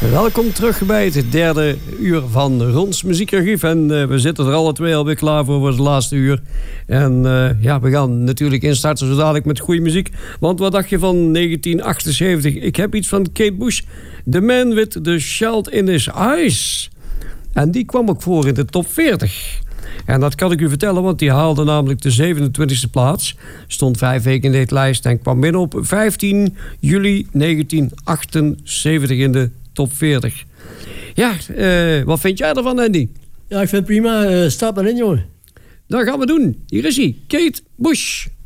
Welkom terug bij het derde uur van Rons Muziekarchief. En we zitten er alle twee alweer klaar voor het laatste uur. En we gaan natuurlijk instarten zo dadelijk met goede muziek. Want wat dacht je van 1978? Ik heb iets van Kate Bush. The Man with the Child in His Eyes. En die kwam ook voor in de top 40. En dat kan ik u vertellen, want die haalde namelijk de 27e plaats. Stond 5 weken in de hitlijst en kwam binnen op 15 juli 1978 in de top 40. Ja, wat vind jij ervan, Andy? Ja, ik vind het prima. Stap erin, jongen. Dat gaan we doen. Hier is hij, Kate Bush.